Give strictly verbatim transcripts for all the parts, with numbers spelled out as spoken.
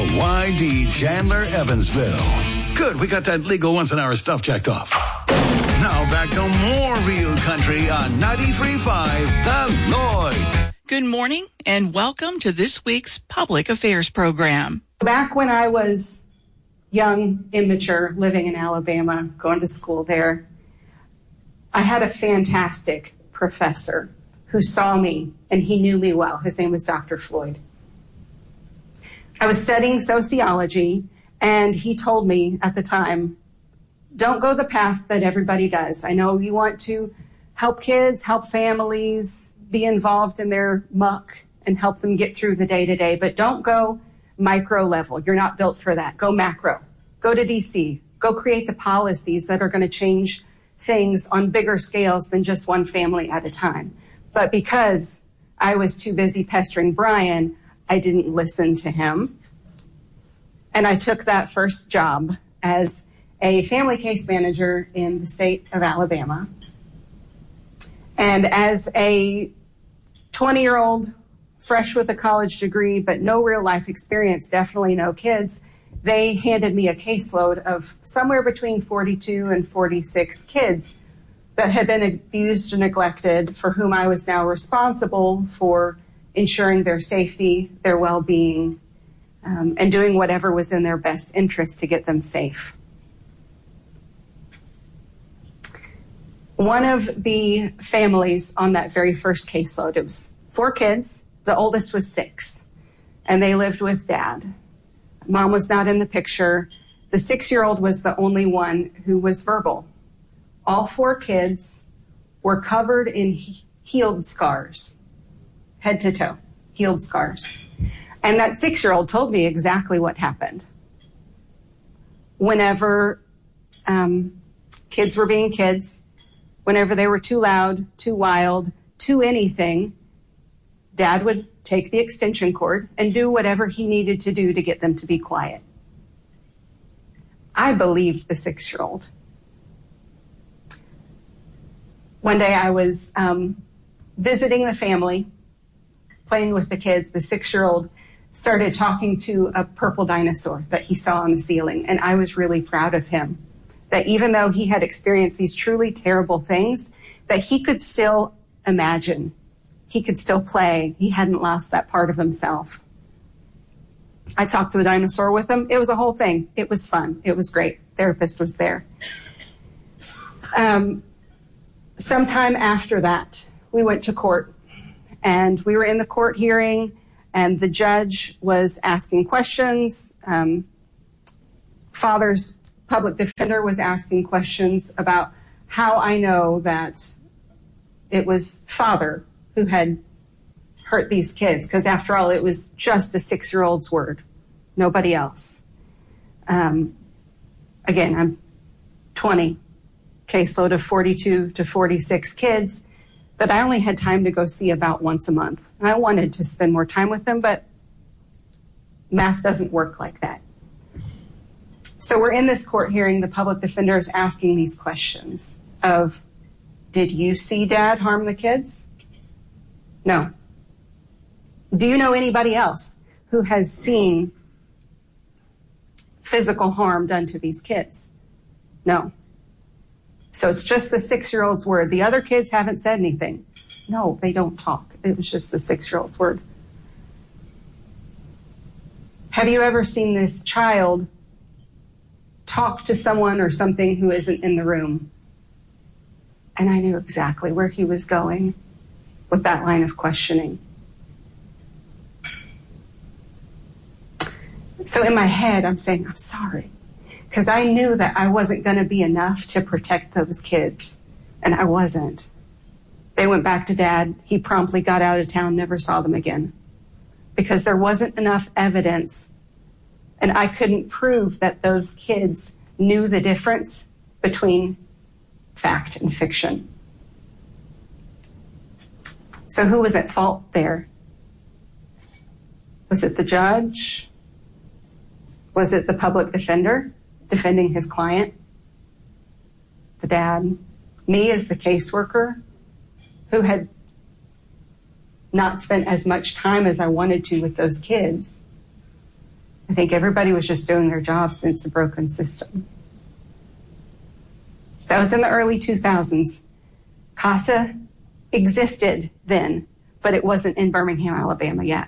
Y D Chandler Evansville. Good, we got that legal once an hour stuff checked off. Now back to more Real Country on ninety-three point five The Lloyd. Good morning and welcome to this week's Public Affairs program. Back when I was young, immature, living in Alabama, going to school there, I had a fantastic professor who saw me, and he knew me well. His name was Doctor Floyd. I was studying sociology, and he told me at the time, don't go the path that everybody does. I know you want to help kids, help families, be involved in their muck, and help them get through the day-to-day, but don't go micro level. You're not built for that. Go macro. Go to D C. Go create the policies that are going to change things on bigger scales than just one family at a time. But because I was too busy pestering Brian, I didn't listen to him. And I took that first job as a family case manager in the state of Alabama. And as a twenty-year-old, fresh with a college degree, but no real life experience, definitely no kids, they handed me a caseload of somewhere between forty-two and forty-six kids that had been abused and neglected, for whom I was now responsible for ensuring their safety, their well-being, um, and doing whatever was in their best interest to get them safe. One of the families on that very first caseload, it was four kids. The oldest was six, and they lived with dad. Mom was not in the picture. The six-year-old was the only one who was verbal. All four kids were covered in he- healed scars, head to toe, healed scars. And that six-year-old told me exactly what happened. Whenever um, kids were being kids, whenever they were too loud, too wild, too anything, Dad would take the extension cord and do whatever he needed to do to get them to be quiet. I believed the six-year-old. One day I was um, visiting the family, playing with the kids. The six-year-old started talking to a purple dinosaur that he saw on the ceiling, and I was really proud of him, that even though he had experienced these truly terrible things, that he could still imagine. He could still play. He hadn't lost that part of himself. I talked to the dinosaur with him. It was a whole thing. It was fun. It was great. Therapist was there. Um, sometime after that, we went to court, and we were in the court hearing, and the judge was asking questions. Um, father's public defender was asking questions about how I know that it was father who had hurt these kids, because after all, it was just a six-year-old's word, nobody else. Um, again, I'm twenty, caseload of forty-two to forty-six kids that I only had time to go see about once a month. And I wanted to spend more time with them, but math doesn't work like that. So we're in this court hearing, the public defender is asking these questions of, did you see Dad harm the kids? No. Do you know anybody else who has seen physical harm done to these kids? No. So it's just the six-year-old's word. The other kids haven't said anything. No, they don't talk. It was just the six-year-old's word. Have you ever seen this child talk to someone or something who isn't in the room? And I knew exactly where he was going with that line of questioning. So in my head, I'm saying, I'm sorry, because I knew that I wasn't going to be enough to protect those kids, and I wasn't. They went back to Dad. He promptly got out of town, never saw them again, because there wasn't enough evidence, and I couldn't prove that those kids knew the difference between fact and fiction. So who was at fault there? Was it the judge? Was it the public defender defending his client? The dad? Me as the caseworker who had not spent as much time as I wanted to with those kids? I think everybody was just doing their jobs, and it's a broken system. That was in the early two thousands. CASA existed then, but it wasn't in Birmingham, Alabama yet.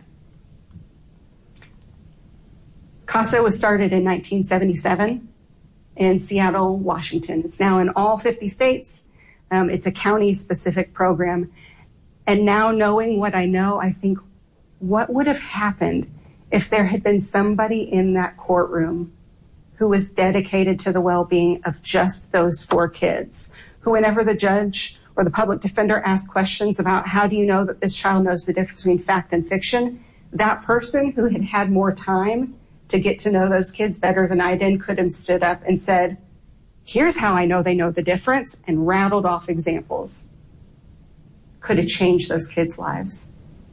CASA was started in nineteen seventy-seven in Seattle, Washington. It's now in all fifty states. Um, it's a county-specific program. And now knowing what I know, I think, what would have happened if there had been somebody in that courtroom who was dedicated to the well-being of just those four kids, who whenever the judge or the public defender asked questions about how do you know that this child knows the difference between fact and fiction, that person who had had more time to get to know those kids better than I did could have stood up and said, here's how I know they know the difference, and rattled off examples. Could have changed those kids' lives.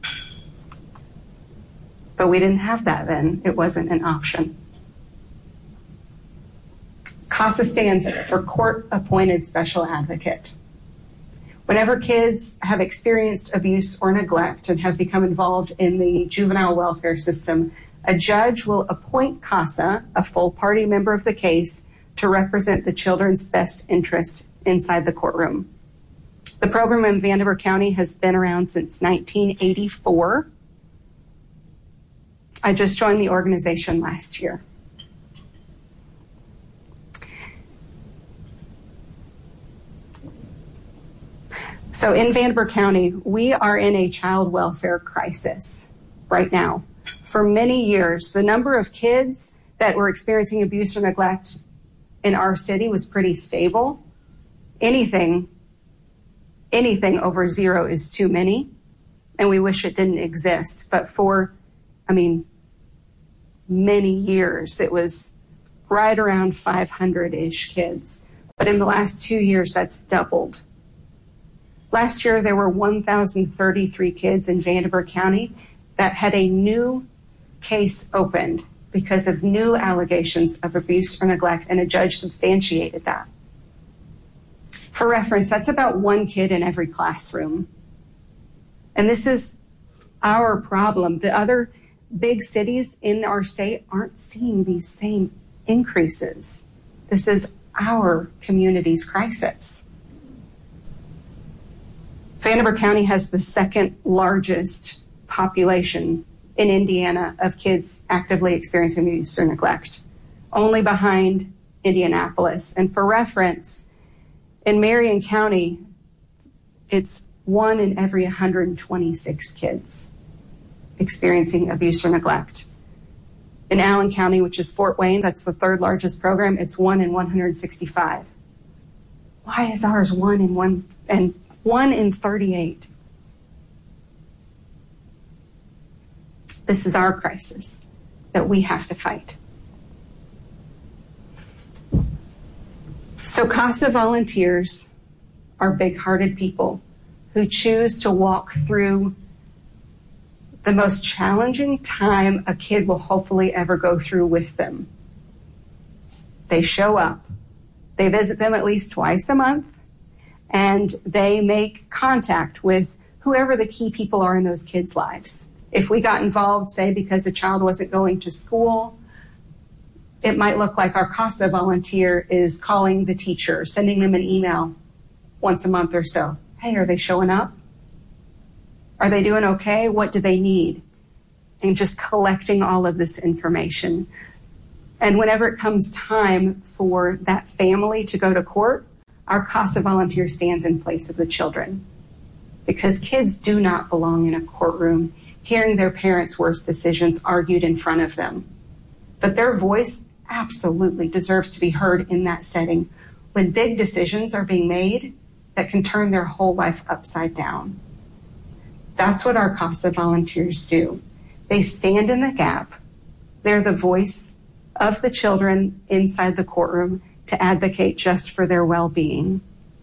But we didn't have that then. It wasn't an option. CASA stands for Court Appointed Special Advocate. Whenever kids have experienced abuse or neglect and have become involved in the juvenile welfare system, a judge will appoint CASA, a full party member of the case, to represent the children's best interest inside the courtroom. The program in Vanderbilt County has been around since nineteen eighty-four. I just joined the organization last year. So in Vanderbilt County, we are in a child welfare crisis right now. For many years, the number of kids that were experiencing abuse or neglect in our city was pretty stable. Anything, anything over zero is too many, and we wish it didn't exist. But for, I mean, many years, it was right around five hundred-ish kids. But in the last two years, that's doubled. Last year, there were one thousand thirty-three kids in Vanderbilt County that had a new case opened because of new allegations of abuse or neglect, and a judge substantiated that. For reference, that's about one kid in every classroom. And this is our problem. The other big cities in our state aren't seeing these same increases. This is our community's crisis. Vanderbilt County has the second largest population in Indiana of kids actively experiencing abuse or neglect, only behind Indianapolis. And for reference, in Marion County, it's one in every one hundred twenty-six kids experiencing abuse or neglect. In Allen County, which is Fort Wayne, that's the third largest program, it's one in one hundred sixty-five. Why is ours one in one and one in thirty-eight? This is our crisis that we have to fight. So CASA volunteers are big-hearted people who choose to walk through the most challenging time a kid will hopefully ever go through with them. They show up. They visit them at least twice a month, and they make contact with whoever the key people are in those kids' lives. If we got involved, say, because the child wasn't going to school, it might look like our CASA volunteer is calling the teacher, sending them an email once a month or so. Hey, are they showing up? Are they doing okay? What do they need? And just collecting all of this information. And whenever it comes time for that family to go to court, our CASA volunteer stands in place of the children. Because kids do not belong in a courtroom hearing their parents' worst decisions argued in front of them. But their voice absolutely deserves to be heard in that setting when big decisions are being made that can turn their whole life upside down. That's what our CASA volunteers do. They stand in the gap. They're the voice of the children inside the courtroom to advocate just for their well-being.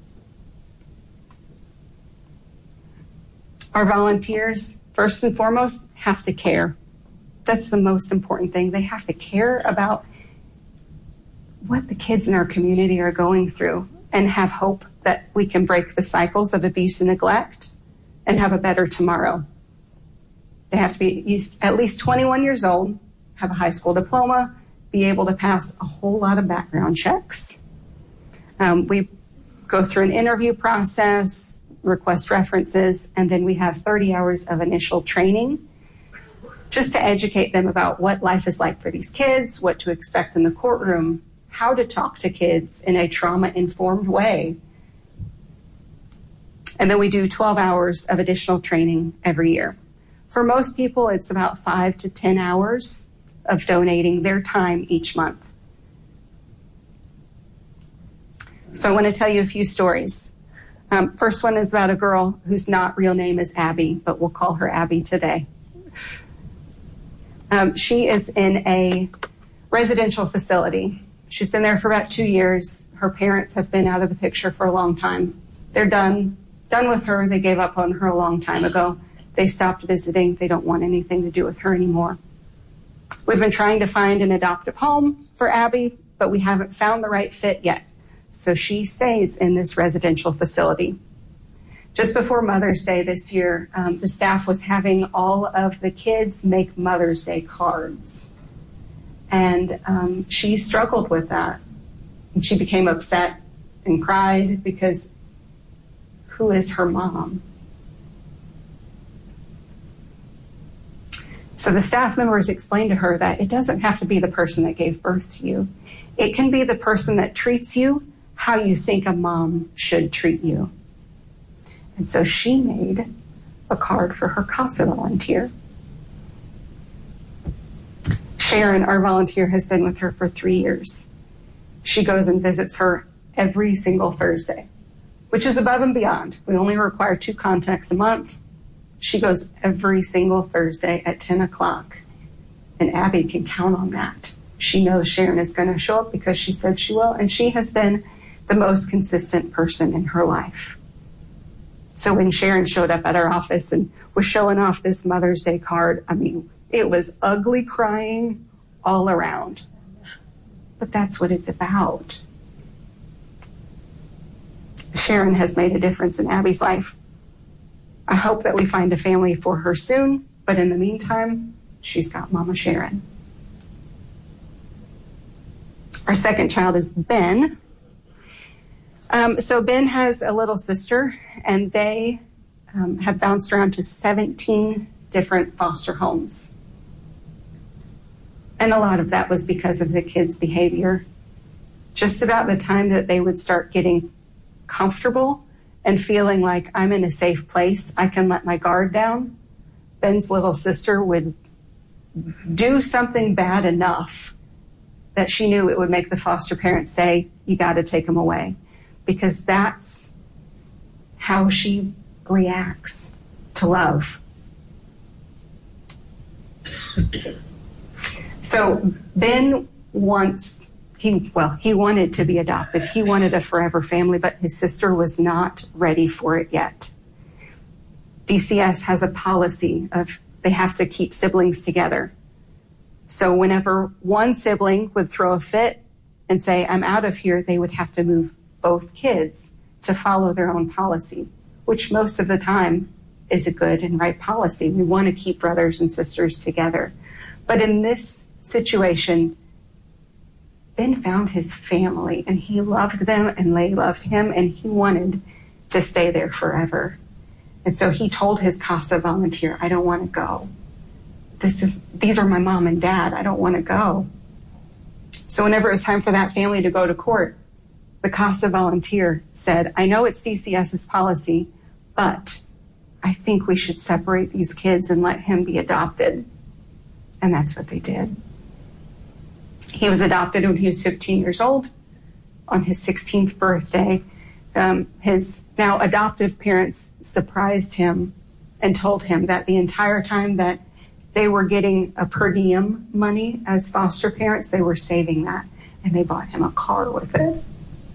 Our volunteers, first and foremost, have to care. That's the most important thing. They have to care about what the kids in our community are going through and have hope that we can break the cycles of abuse and neglect and have a better tomorrow. They have to be at least twenty-one years old, have a high school diploma, be able to pass a whole lot of background checks. Um, we go through an interview process, request references, and then we have thirty hours of initial training just to educate them about what life is like for these kids, what to expect in the courtroom, how to talk to kids in a trauma-informed way. And then we do twelve hours of additional training every year. For most people, it's about five to ten hours of donating their time each month. So I want to tell you a few stories. Um, first one is about a girl whose not real name is Abby, but we'll call her Abby today. Um, she is in a residential facility. She's been there for about two years. Her parents have been out of the picture for a long time. They're done, done with her. They gave up on her a long time ago. They stopped visiting. They don't want anything to do with her anymore. We've been trying to find an adoptive home for Abby, but we haven't found the right fit yet. So she stays in this residential facility. Just before Mother's Day this year, um, the staff was having all of the kids make Mother's Day cards. And um, she struggled with that. And she became upset and cried because who is her mom? So the staff members explained to her that it doesn't have to be the person that gave birth to you. It can be the person that treats you how you think a mom should treat you. And so she made a card for her CASA volunteer. Sharon, our volunteer, has been with her for three years. She goes and visits her every single Thursday, which is above and beyond. We only require two contacts a month. She goes every single Thursday at ten o'clock, and Abby can count on that. She knows Sharon is going to show up because she said she will, and she has been the most consistent person in her life. So when Sharon showed up at our office and was showing off this Mother's Day card, I mean, it was ugly crying all around. But that's what it's about. Sharon has made a difference in Abby's life. I hope that we find a family for her soon, but in the meantime, she's got Mama Sharon. Our second child is Ben. Um, so Ben has a little sister, and they um, have bounced around to seventeen different foster homes. And a lot of that was because of the kids' behavior. Just about the time that they would start getting comfortable and feeling like I'm in a safe place, I can let my guard down, Ben's little sister would do something bad enough that she knew it would make the foster parents say, you got to take him away. Because that's how she reacts to love. So Ben wants, he well, he wanted to be adopted. He wanted a forever family, but his sister was not ready for it yet. D C S has a policy of they have to keep siblings together. So whenever one sibling would throw a fit and say, I'm out of here, they would have to move both kids to follow their own policy, which most of the time is a good and right policy. We want to keep brothers and sisters together. But in this situation, Ben found his family, and he loved them, and they loved him, and he wanted to stay there forever. And so he told his CASA volunteer, I don't want to go. This is, these are my mom and dad. I don't want to go. So whenever it was time for that family to go to court, the CASA volunteer said, I know it's DCS's policy, but I think we should separate these kids and let him be adopted. And that's what they did. He was adopted when he was fifteen years old. On his sixteenth birthday, um, his now adoptive parents surprised him and told him that the entire time that they were getting a per diem money as foster parents, they were saving that, and they bought him a car with it.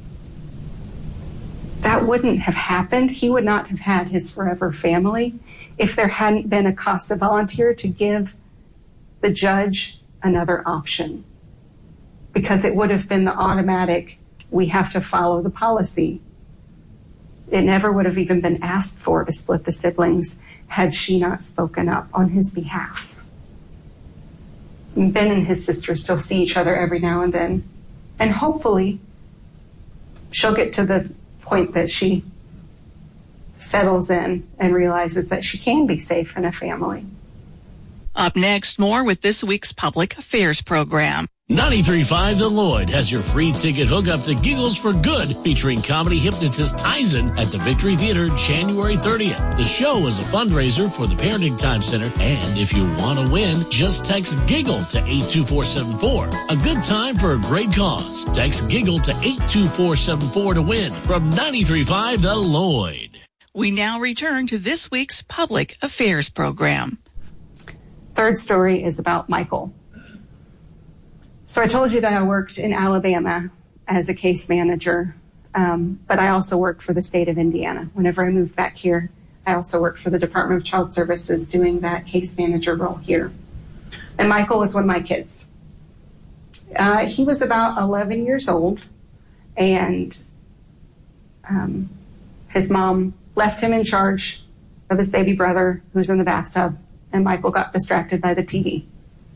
That wouldn't have happened. He would not have had his forever family if there hadn't been a CASA volunteer to give the judge another option, because it would have been the automatic, we have to follow the policy. It never would have even been asked for to split the siblings had she not spoken up on his behalf. Ben and his sister still see each other every now and then. And hopefully she'll get to the point that she settles in and realizes that she can be safe in a family. Up next, more with this week's Public Affairs program. ninety-three point five The Lloyd has your free ticket hookup to Giggles for Good, featuring comedy hypnotist Tyson at the Victory Theater January thirtieth. The show is a fundraiser for the Parenting Time Center, and if you want to win, just text GIGGLE to eight two four seven four. A good time for a great cause. Text GIGGLE to eight two four seven four to win from ninety-three point five The Lloyd. We now return to this week's Public Affairs program. Third story is about Michael. So I told you that I worked in Alabama as a case manager, um, but I also worked for the state of Indiana. Whenever I moved back here, I also worked for the Department of Child Services doing that case manager role here. And Michael was one of my kids. Uh, he was about eleven years old, and um, his mom left him in charge of his baby brother who was in the bathtub, and Michael got distracted by the T V.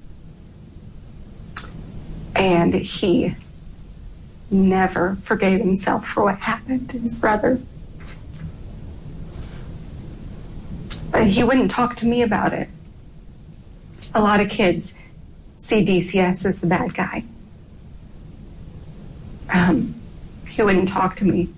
And he never forgave himself for what happened to his brother. But he wouldn't talk to me about it. A lot of kids see D C S as the bad guy. Um, he wouldn't talk to me.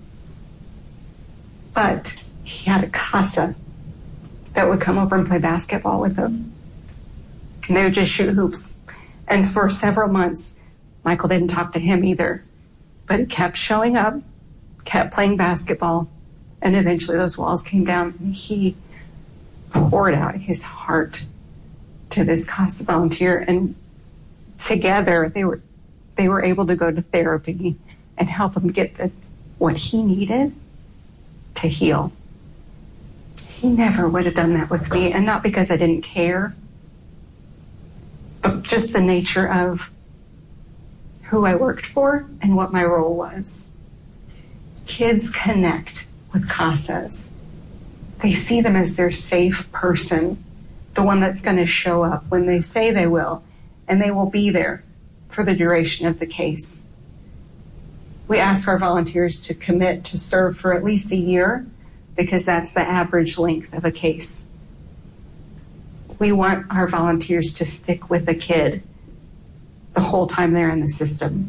But he had a casa that would come over and play basketball with him. And they would just shoot hoops. And for several months, Michael didn't talk to him either. But he kept showing up, kept playing basketball, and eventually those walls came down, and he poured out his heart to this CASA volunteer. And together, they were they were able to go to therapy and help him get the, what he needed to heal. He never would have done that with me, and not because I didn't care, but just the nature of who I worked for and what my role was. Kids connect with CASAs. They see them as their safe person, the one that's going to show up when they say they will, and they will be there for the duration of the case. We ask our volunteers to commit to serve for at least a year, because that's the average length of a case. We want our volunteers to stick with a kid the whole time they're in the system.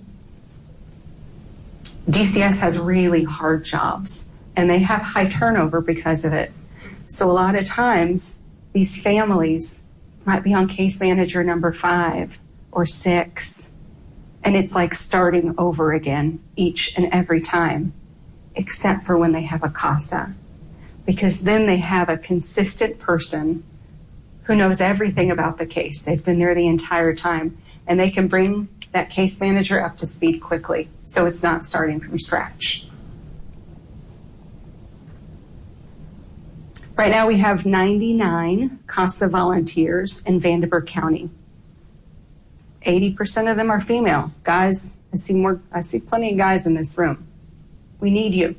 D C S has really hard jobs, and they have high turnover because of it. So a lot of times, these families might be on case manager number five or six, and it's like starting over again each and every time, except for when they have a CASA. Because then they have a consistent person who knows everything about the case. They've been there the entire time, and they can bring that case manager up to speed quickly, so it's not starting from scratch. Right now we have ninety-nine CASA volunteers in Vanderburgh County. eighty percent of them are female. Guys, I see more, I see plenty of guys in this room. We need you.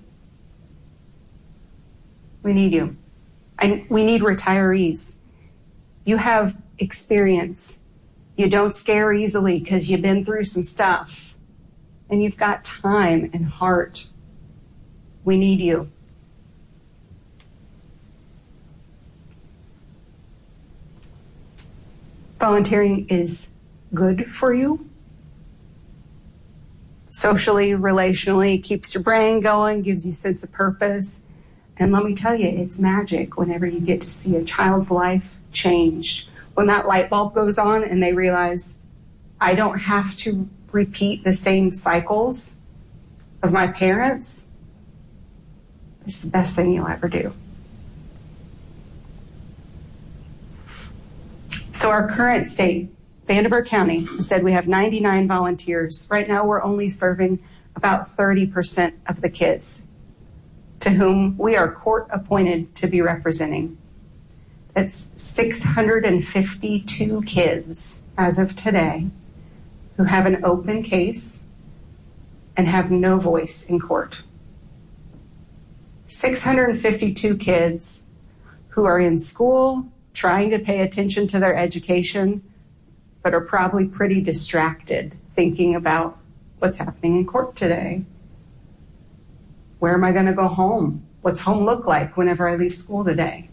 We need you. And we need retirees. You have experience. You don't scare easily because you've been through some stuff. And you've got time and heart. We need you. Volunteering is good for you. Socially, relationally, keeps your brain going, gives you a sense of purpose. And let me tell you, it's magic whenever you get to see a child's life change. When that light bulb goes on and they realize, I don't have to repeat the same cycles of my parents, it's the best thing you'll ever do. So our current state, Vanderburgh County, said we have ninety-nine volunteers. Right now we're only serving about thirty percent of the kids to whom we are court appointed to be representing. That's six hundred fifty-two kids as of today who have an open case and have no voice in court. six hundred fifty-two kids who are in school trying to pay attention to their education, but are probably pretty distracted thinking about what's happening in court today. Where am I going to go home? What's home look like whenever I leave school today?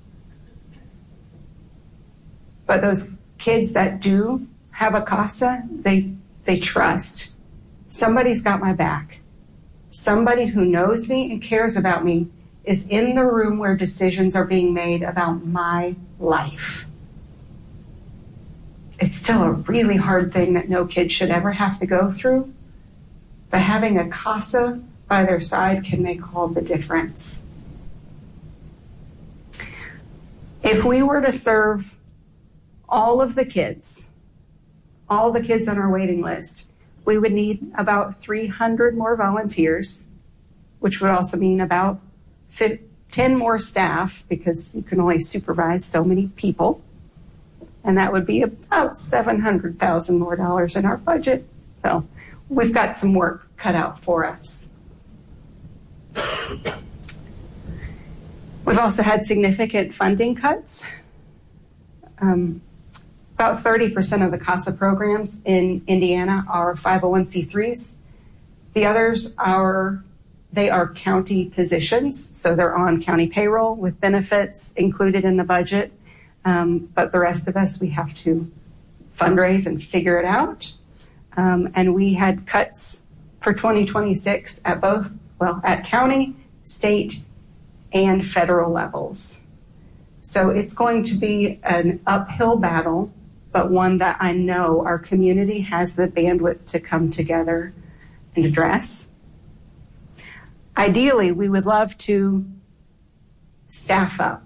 But those kids that do have a CASA, they they trust. Somebody's got my back. Somebody who knows me and cares about me is in the room where decisions are being made about my life. It's still a really hard thing that no kid should ever have to go through, but having a CASA by their side can make all the difference. If we were to serve all of the kids, all the kids on our waiting list, we would need about three hundred more volunteers, which would also mean about ten more staff, because you can only supervise so many people. And that would be about seven hundred thousand dollars more dollars in our budget. So we've got some work cut out for us. We've also had significant funding cuts. Um, about thirty percent of the CASA programs in Indiana are five oh one c threes. The others are, they are county positions, so they're on county payroll with benefits included in the budget. Um, but the rest of us, we have to fundraise and figure it out. Um, and we had cuts for twenty twenty-six at both, well, at county, state, and federal levels. So it's going to be an uphill battle, but one that I know our community has the bandwidth to come together and address. Ideally, we would love to staff up,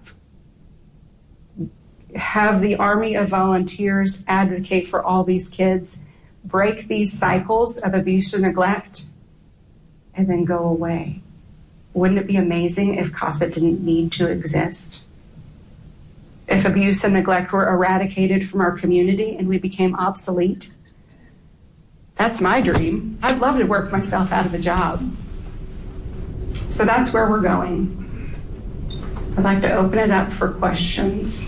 have the army of volunteers advocate for all these kids, break these cycles of abuse or neglect, and then go away. Wouldn't it be amazing if CASA didn't need to exist? If abuse and neglect were eradicated from our community and we became obsolete? That's my dream. I'd love to work myself out of a job. So that's where we're going. I'd like to open it up for questions.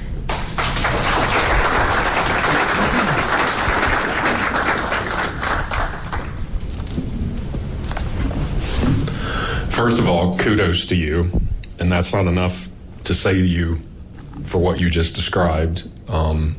First of all, kudos to you, and that's not enough to say to you for what you just described. Um,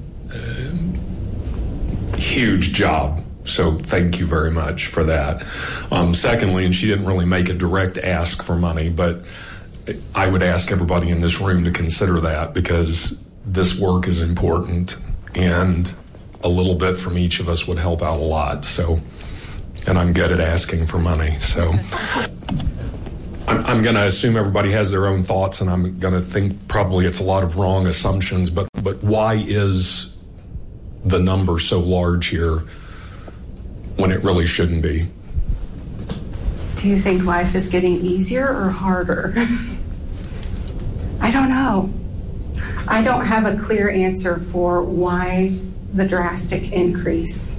uh, huge job, so thank you very much for that. Um, secondly, and she didn't really make a direct ask for money, but I would ask everybody in this room to consider that, because this work is important, and a little bit from each of us would help out a lot. So, and I'm good at asking for money, so. I'm, I'm going to assume everybody has their own thoughts, and I'm going to think probably it's a lot of wrong assumptions, but, but why is the number so large here when it really shouldn't be? Do you think life is getting easier or harder? I don't know. I don't have a clear answer for why the drastic increase.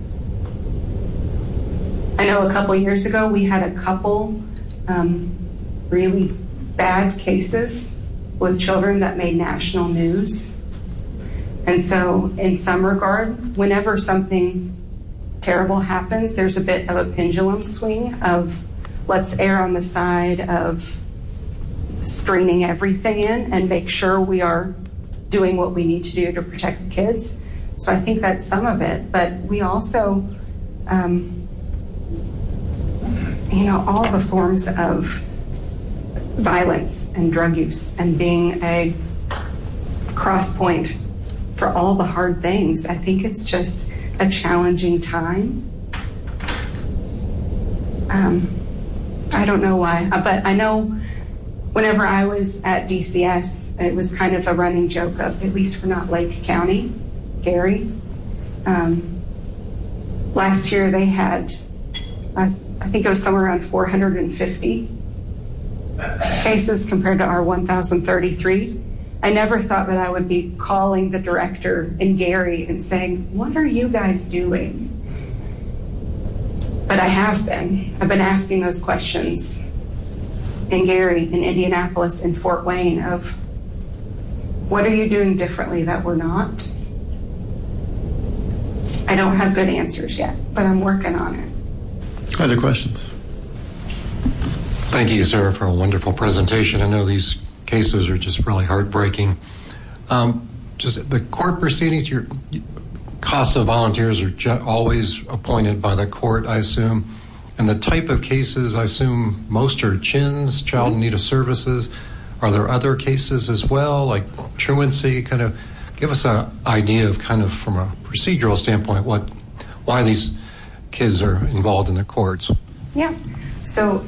I know a couple years ago we had a couple um, really bad cases with children that made national news. And so in some regard, whenever something terrible happens, there's a bit of a pendulum swing of let's err on the side of screening everything in and make sure we are doing what we need to do to protect the kids. So I think that's some of it, but we also, um, you know, all the forms of violence and drug use and being a cross point for all the hard things. I think it's just a challenging time. Um, I don't know why, but I know whenever I was at D C S, it was kind of a running joke of, at least for not Lake County, Gary. Um, last year they had, I, I think it was somewhere around four hundred fifty cases compared to our one thousand thirty-three. I never thought that I would be calling the director in Gary and saying, what are you guys doing? But I have been. I've been asking those questions in Gary, in Indianapolis, in Fort Wayne of, what are you doing differently that we're not? I don't have good answers yet, but I'm working on it. Other questions? Thank you, Sarah, for a wonderful presentation. I know these cases are just really heartbreaking. Um, just the court proceedings, your CASA volunteers are ju- always appointed by the court, I assume. And the type of cases, I assume most are chins, child in need of services. Are there other cases as well, like truancy? Kind of give us an idea of kind of from a procedural standpoint what, why these kids are involved in the courts. Yeah. So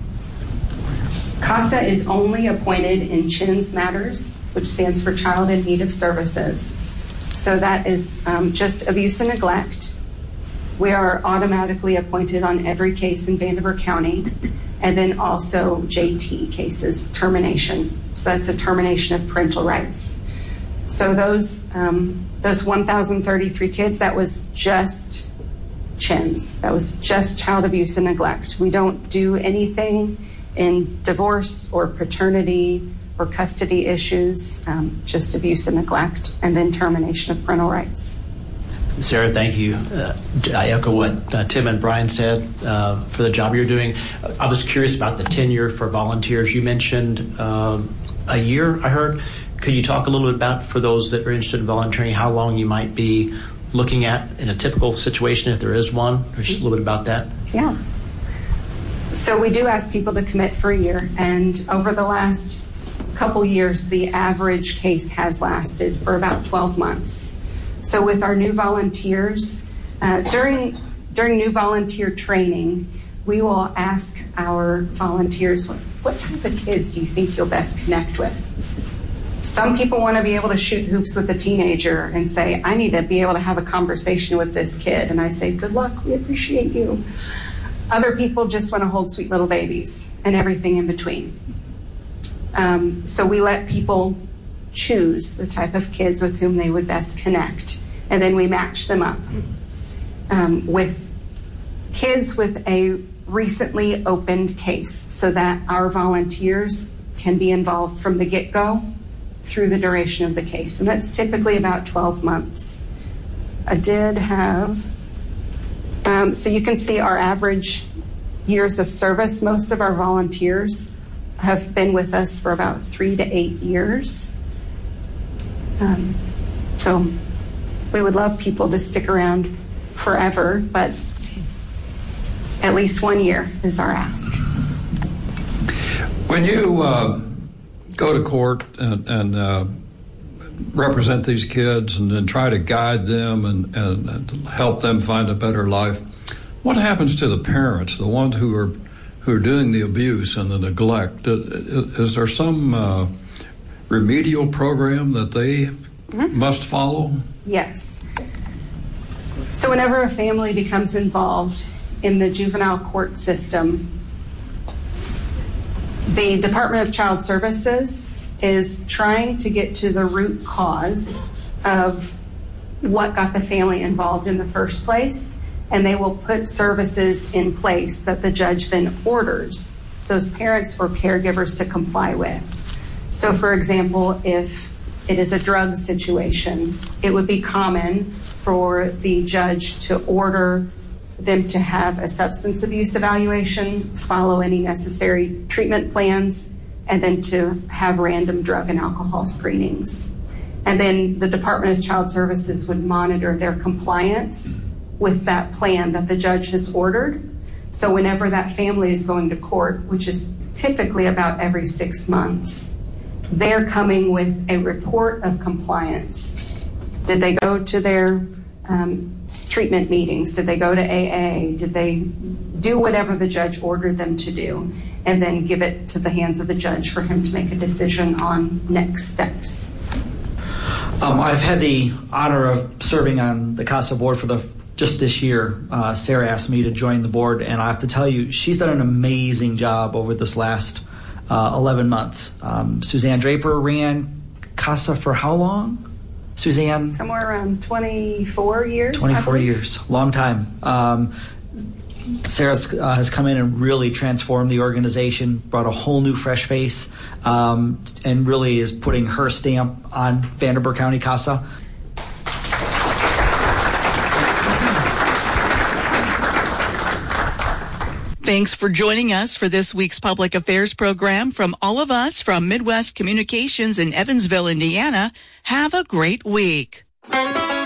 CASA is only appointed in CHINS matters, which stands for Child in Need of Services. So that is um, just abuse and neglect. We are automatically appointed on every case in Vanderburgh County, and then also J T cases, termination. So that's a termination of parental rights. So those um, those one thousand thirty-three kids, that was just CHINS. That was just child abuse and neglect. We don't do anything in divorce or paternity or custody issues, um, just abuse and neglect, and then termination of parental rights. Sarah, thank you. Uh, I echo what uh, Tim and Brian said uh, for the job you're doing. I was curious about the tenure for volunteers. You mentioned um, a year, I heard. Could you talk a little bit about, for those that are interested in volunteering, how long you might be looking at in a typical situation, if there is one? Or just a little bit about that. Yeah. So we do ask people to commit for a year, and over the last couple years, the average case has lasted for about twelve months. So with our new volunteers, uh, during during new volunteer training, we will ask our volunteers, what, what type of kids do you think you'll best connect with? Some people want to be able to shoot hoops with a teenager and say, I need to be able to have a conversation with this kid. And I say, good luck, we appreciate you. Other people just want to hold sweet little babies and everything in between. Um, so we let people choose the type of kids with whom they would best connect, and then we match them up um, with kids with a recently opened case, so that our volunteers can be involved from the get-go through the duration of the case, and that's typically about twelve months. I did have, um, so you can see our average years of service. Most of our volunteers have been with us for about three to eight years. Um, so we would love people to stick around forever, but at least one year is our ask. When you uh, go to court and, and uh, represent these kids and then try to guide them and, and, and help them find a better life, what happens to the parents, the ones who are who are doing the abuse and the neglect? Is there some uh, remedial program that they mm-hmm. must follow? Yes. So whenever a family becomes involved in the juvenile court system, the Department of Child Services is trying to get to the root cause of what got the family involved in the first place, and they will put services in place that the judge then orders those parents or caregivers to comply with. So, for example, if it is a drug situation, it would be common for the judge to order them to have a substance abuse evaluation, follow any necessary treatment plans, and then to have random drug and alcohol screenings. And then the Department of Child Services would monitor their compliance with that plan that the judge has ordered. So whenever that family is going to court, which is typically about every six months, they're coming with a report of compliance. Did they go to their um, treatment meetings? Did they go to A A? Did they do whatever the judge ordered them to do? And then give it to the hands of the judge for him to make a decision on next steps. Um, I've had the honor of serving on the CASA board for the just this year. Uh, Sarah asked me to join the board, and I have to tell you, she's done an amazing job over this last uh, eleven months. Um, Suzanne Draper ran CASA for how long? Suzanne? Somewhere around twenty-four years. twenty-four years, long time. Um, Sarah uh, has come in and really transformed the organization, brought a whole new fresh face, um, and really is putting her stamp on Vanderburgh County CASA. Thanks for joining us for this week's Public Affairs program. From all of us from Midwest Communications in Evansville, Indiana, have a great week.